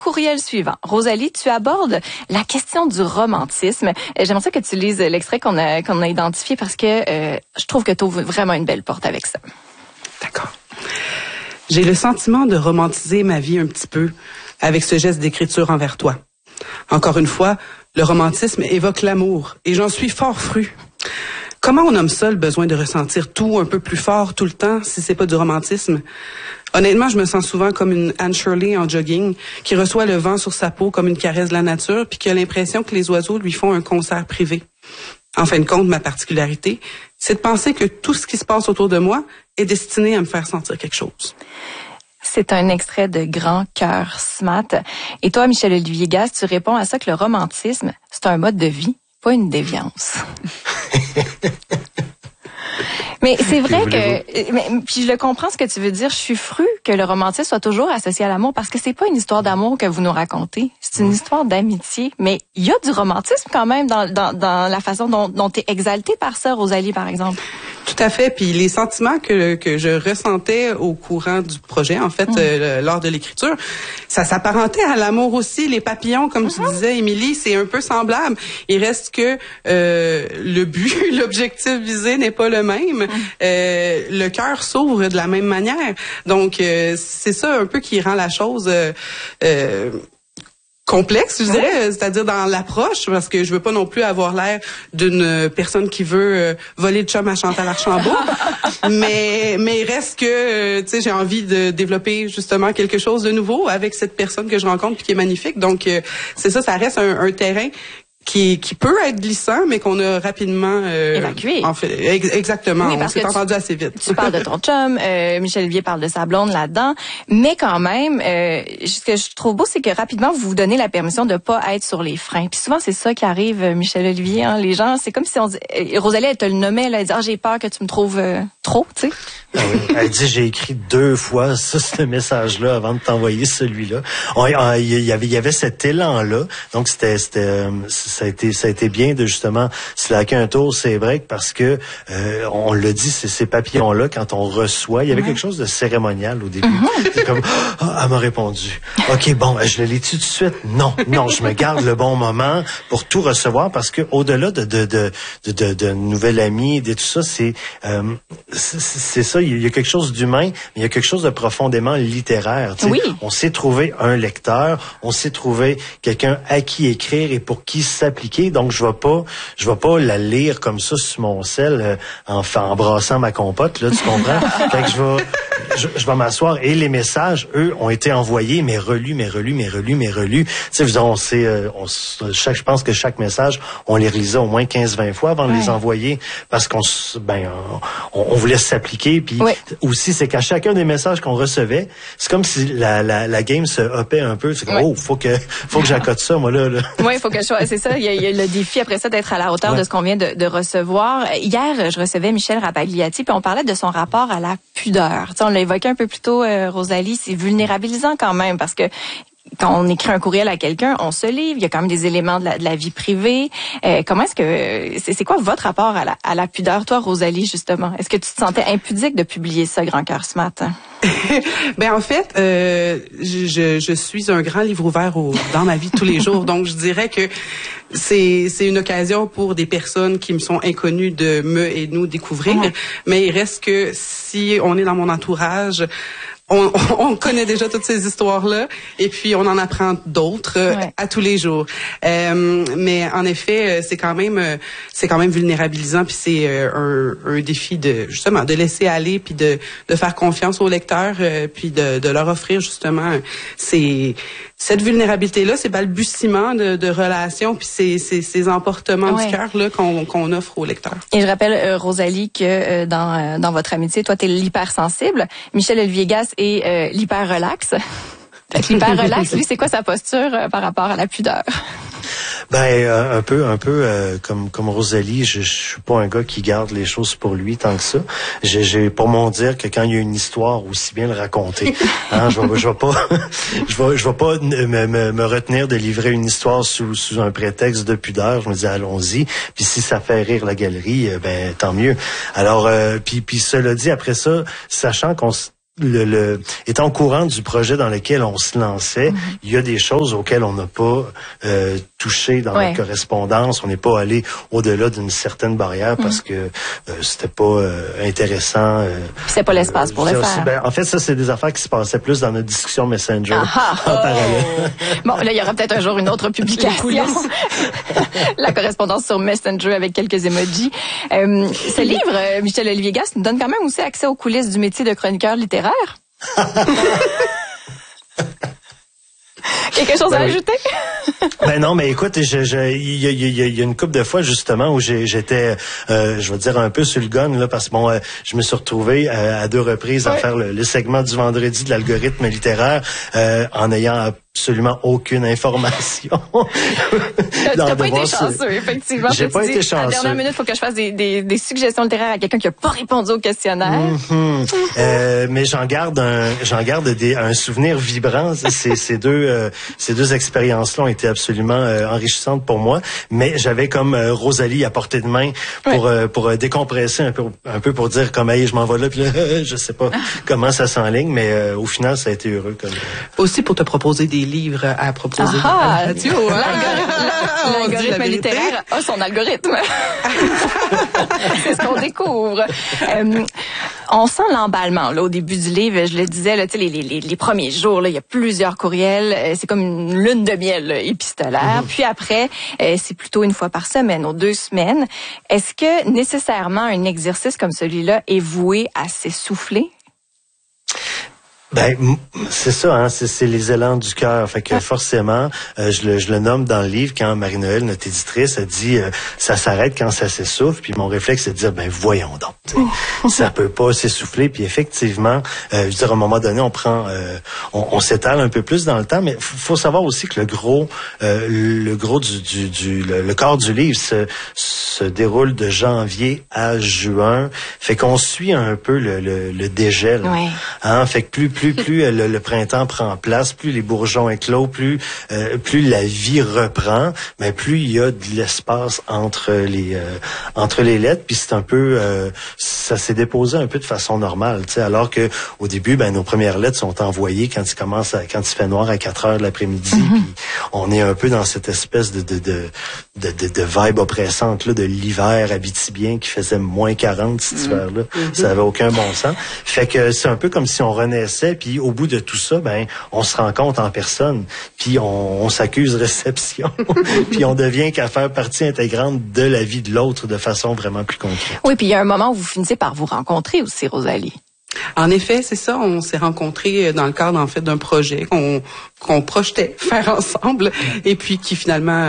courriel suivant. Rosalie, tu abordes la question du romantisme. J'aimerais ça que tu lises l'extrait qu'on a identifié parce que je trouve que tu ouvres vraiment une belle porte avec ça. D'accord. J'ai le sentiment de romantiser ma vie un petit peu avec ce geste d'écriture envers toi. Encore une fois, le romantisme évoque l'amour et j'en suis fort fru. Comment on nomme ça le besoin de ressentir tout un peu plus fort tout le temps si c'est pas du romantisme? Honnêtement, je me sens souvent comme une Anne Shirley en jogging qui reçoit le vent sur sa peau comme une caresse de la nature puis qui a l'impression que les oiseaux lui font un concert privé. En fin de compte, ma particularité, c'est de penser que tout ce qui se passe autour de moi est destiné à me faire sentir quelque chose. C'est un extrait de Grand Cœur Smat. Et toi, Michel-Olivier Gast, tu réponds à ça que le romantisme, c'est un mode de vie, pas une déviance. Mais c'est vrai puis je le comprends ce que tu veux dire. Je suis fru que le romantisme soit toujours associé à l'amour parce que c'est pas une histoire d'amour que vous nous racontez. C'est une histoire d'amitié. Mais il y a du romantisme quand même dans la façon dont t'es exaltée par ça, Rosalie, par exemple. Tout à fait. Puis les sentiments que je ressentais au courant du projet, en fait, lors de l'écriture, ça s'apparentait à l'amour aussi. Les papillons, comme tu disais, Émilie, c'est un peu semblable. Il reste que le but, l'objectif visé n'est pas le même. Le cœur s'ouvre de la même manière. Donc, c'est ça un peu qui rend la chose complexe, je dirais, c'est-à-dire dans l'approche, parce que je veux pas non plus avoir l'air d'une personne qui veut voler le chum à Chantal Archambault, mais il reste que, tu sais, j'ai envie de développer justement quelque chose de nouveau avec cette personne que je rencontre puis qui est magnifique. Donc, c'est ça reste un terrain qui peut être glissant, mais qu'on a rapidement évacué. En fait, exactement. Oui, on s'est entendu assez vite. Tu parles de ton chum, Michel Olivier parle de sa blonde là-dedans, mais quand même, ce que je trouve beau, c'est que rapidement vous vous donnez la permission de pas être sur les freins. Puis souvent c'est ça qui arrive, Michel Olivier. Hein, les gens, c'est comme si on dit, Rosalie, elle te le nommait, elle dit j'ai peur que tu me trouves trop, tu sais. Ah oui. Elle dit j'ai écrit 2 fois ce message-là avant de t'envoyer celui-là. Il y avait cet élan-là, donc ça a été bien de justement slacker un tour, c'est vrai, parce que on l'a dit, c'est ces papillons-là quand on reçoit, il y avait quelque chose de cérémonial au début. C'est comme elle m'a répondu. OK, bon, je le lis tout de suite. Non, je me garde le bon moment pour tout recevoir parce que au-delà de nouvelle amie, de tout ça, c'est ça, il y a quelque chose d'humain, mais il y a quelque chose de profondément littéraire. Tu sais. Oui. On s'est trouvé un lecteur, on s'est trouvé quelqu'un à qui écrire et pour qui s'appliquer. Donc je vais pas la lire comme ça sur mon sel en embrassant ma compote, là, tu comprends? Fait que je vais m'asseoir et les messages, eux, ont été envoyés, mais relus. Tu sais, je pense que chaque message, on les relisait au moins 15-20 fois avant de les envoyer parce qu'on voulait s'appliquer. Puis aussi, c'est qu'à chacun des messages qu'on recevait, c'est comme si la game se upait un peu. C'est comme, faut que j'accote ça, moi, là. Oui, il faut que c'est ça. Il y a le défi après ça d'être à la hauteur de ce qu'on vient de recevoir. Hier, je recevais Michel Rapagliati, puis on parlait de son rapport à la pudeur. Tu sais, on l'a évoqué un peu plus tôt, Rosalie, c'est vulnérabilisant quand même parce que quand on écrit un courriel à quelqu'un, on se livre, il y a quand même des éléments de la vie privée. Comment est-ce que c'est quoi votre rapport à la pudeur, toi, Rosalie, justement? Est-ce que tu te sentais impudique de publier ça, Grand Cœur ce matin? Ben en fait, je suis un grand livre ouvert dans ma vie de tous les jours, donc je dirais que c'est une occasion pour des personnes qui me sont inconnues de me et nous découvrir. Mais il reste que si on est dans mon entourage, on connaît déjà toutes ces histoires-là et puis on en apprend d'autres à tous les jours. Mais en effet, c'est quand même vulnérabilisant puis c'est un défi de justement de laisser aller puis de faire confiance aux lecteurs puis de leur offrir justement cette vulnérabilité-là, ces balbutiements de relations puis ces emportements du cœur là qu'on offre aux lecteurs. Et je rappelle, Rosalie, que dans votre amitié, toi, t'es l'hypersensible. Michel-Olivier Gast est l'hyper-relax. Fait que l'hyper-relax, lui, c'est quoi sa posture par rapport à la pudeur? Un peu comme Rosalie, je suis pas un gars qui garde les choses pour lui tant que ça. J'ai pour mon dire que quand il y a une histoire, aussi bien le raconter. Hein, je vais pas me retenir de livrer une histoire sous un prétexte de pudeur. Je me dis allons-y. Puis si ça fait rire la galerie, tant mieux. Alors puis cela dit après ça, sachant étant au courant du projet dans lequel on se lançait, il y a des choses auxquelles on n'a pas touché dans notre correspondance. On n'est pas allé au-delà d'une certaine barrière parce que c'était pas intéressant. C'est pas l'espace pour le faire. En fait, ça, c'est des affaires qui se passaient plus dans notre discussion Messenger en parallèle. Bon, là, il y aura peut-être un jour une autre publication. La correspondance sur Messenger avec quelques emojis. Ce livre, Michel Olivier Gast, nous donne quand même aussi accès aux coulisses du métier de chroniqueur littéraire. Quelque chose à ajouter? Ben non, mais écoute, il y a une couple de fois justement où j'étais, je vais dire un peu sur le gun là, parce que bon, je me suis retrouvé à 2 reprises à faire le segment du vendredi de l'algorithme littéraire en ayant absolument aucune information. T'as pas été chanceux, effectivement. J'ai pas été chanceux. À la dernière minute, il faut que je fasse des suggestions littéraires à quelqu'un qui a pas répondu au questionnaire. Mais j'en garde un souvenir vibrant. Ces deux expériences-là ont été absolument enrichissantes pour moi. Mais j'avais comme Rosalie à portée de main pour décompresser un peu pour dire comme hey, je m'en vais là, puis là, je sais pas comment ça s'enligne, mais au final, ça a été heureux. Aussi pour te proposer des livres à proposer à la radio. L'algorithme littéraire a son algorithme. C'est ce qu'on découvre. On sent l'emballement là au début du livre. Je le disais, là, les premiers jours, là, il y a plusieurs courriels. C'est comme une lune de miel là, épistolaire. Puis après, c'est plutôt une fois par semaine, aux 2 semaines. Est-ce que nécessairement un exercice comme celui-là est voué à s'essouffler? Ben c'est ça, hein, c'est les élans du cœur. Fait que forcément, je le nomme dans le livre quand Marie-Noël, notre éditrice, a dit ça s'arrête quand ça s'essouffle. Puis mon réflexe c'est de dire ben voyons donc, ça peut pas s'essouffler. Puis effectivement, je veux dire à un moment donné, on s'étale un peu plus dans le temps, mais faut savoir aussi que le corps du livre se déroule de janvier à juin. Fait qu'on suit un peu le dégel. Oui. Hein, fait que plus le printemps prend place, plus les bourgeons éclosent, plus la vie reprend, mais plus il y a de l'espace entre les lettres, puis c'est un peu ça s'est déposé un peu de façon normale, tu sais, alors que au début nos premières lettres sont envoyées quand il fait noir à 4 heures de l'après-midi, puis on est un peu dans cette espèce de vibe oppressante là de l'hiver abitibien qui faisait moins 40 cet hiver-là. Ça avait aucun bon sens. Fait que c'est un peu comme si on renaissait. Puis au bout de tout ça, on se rencontre en personne, puis on s'accuse réception, puis on devient qu'à faire partie intégrante de la vie de l'autre de façon vraiment plus concrète. Oui, puis il y a un moment où vous finissez par vous rencontrer aussi, Rosalie. En effet, c'est ça. On s'est rencontrés dans le cadre en fait d'un projet qu'on projetait faire ensemble, et puis qui finalement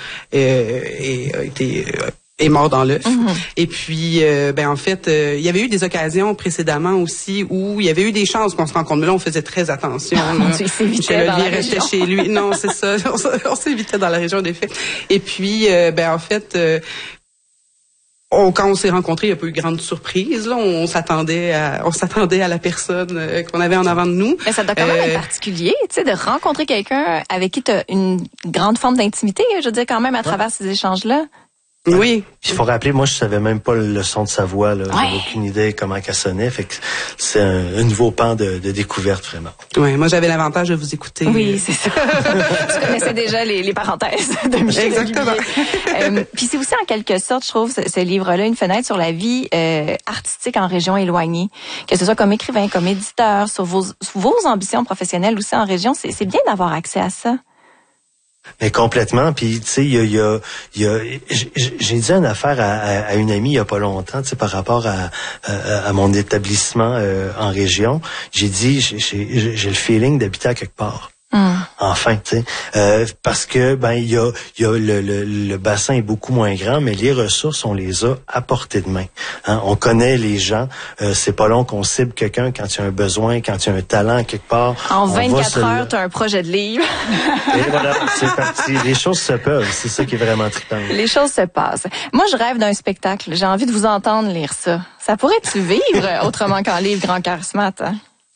est mort dans l'œuf. Et puis, en fait, il y avait eu des occasions précédemment aussi où il y avait eu des chances qu'on se rencontre. Mais là, on faisait très attention. Michel Olivier restait chez lui. Non, c'est ça. On s'évitait dans la région des faits. Et puis, en fait, quand on s'est rencontrés, il n'y a pas eu grande surprise. Là, on s'attendait à la personne qu'on avait en avant de nous. Mais ça doit quand même être particulier, tu sais, de rencontrer quelqu'un avec qui tu as une grande forme d'intimité. Je veux dire, quand même, à travers ces échanges-là. Oui. Il faut rappeler, moi, je savais même pas le son de sa voix, là. J'avais aucune idée comment qu'elle sonnait. Fait que c'est un nouveau pan de découverte, vraiment. Oui, moi, j'avais l'avantage de vous écouter. Oui, c'est ça. Tu connaissais déjà les parenthèses de Michel. Exactement. Puis c'est aussi, en quelque sorte, je trouve, ce livre-là, une fenêtre sur la vie artistique en région éloignée. Que ce soit comme écrivain, comme éditeur, sur vos ambitions professionnelles aussi en région. C'est bien d'avoir accès à ça. Mais complètement. Puis tu sais, j'ai dit une affaire à une amie il y a pas longtemps, tu sais, par rapport à mon établissement en région. J'ai dit j'ai le feeling d'habiter à quelque part. Enfin, tu sais, parce que il y a le bassin est beaucoup moins grand, mais les ressources on les a à portée de main. Hein? On connaît les gens. C'est pas long qu'on cible quelqu'un quand il y a un besoin, quand il y a un talent quelque part. En 24 heures, tu as un projet de livre. Et voilà, c'est parti. Les choses se peuvent. C'est ça qui est vraiment trippant. Les choses se passent. Moi, je rêve d'un spectacle. J'ai envie de vous entendre lire ça. Ça pourrait-tu vivre autrement qu'en livre Grand Cœur Smart? Hein?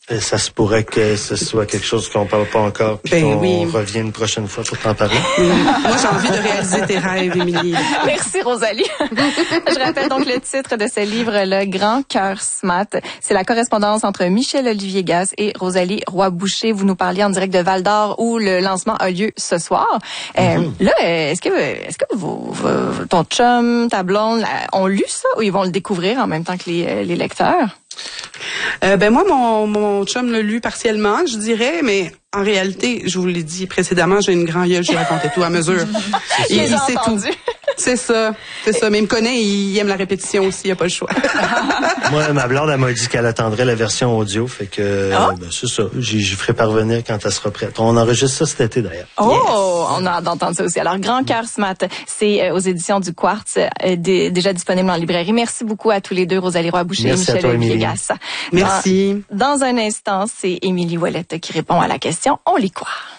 Ça se pourrait que ce soit quelque chose qu'on parle pas encore, puis qu'on revient une prochaine fois pour t'en parler. Moi, j'ai envie de réaliser tes rêves, Émilie. Merci, Rosalie. Je rappelle donc le titre de ce livre-là, Grand cœur smart. C'est la correspondance entre Michel-Olivier Gasse et Rosalie Roy-Boucher. Vous nous parliez en direct de Val-d'Or où le lancement a lieu ce soir. Là, est-ce que ton chum, ta blonde, ont lu ça ou ils vont le découvrir en même temps que les lecteurs? Moi, mon chum l'a lu partiellement, je dirais, mais en réalité, je vous l'ai dit précédemment, j'ai une grande gueule, j'ai raconté tout à mesure. Il sait tout. C'est ça. Mais il me connaît, il aime la répétition aussi, il a pas le choix. Moi, ma blonde, elle m'a dit qu'elle attendrait la version audio, fait que c'est ça. J'y ferai parvenir quand elle sera prête. On enregistre ça cet été d'ailleurs. Oh, yes. On a hâte d'entendre ça aussi. Alors, Grand cœur smart, c'est aux éditions du Quartz, déjà disponible en librairie. Merci beaucoup à tous les deux, Rosalie Roy-Boucher et Michel-Olivier Gasse. Merci. Dans un instant, c'est Émilie Ouellette qui répond à la question. On lit quoi?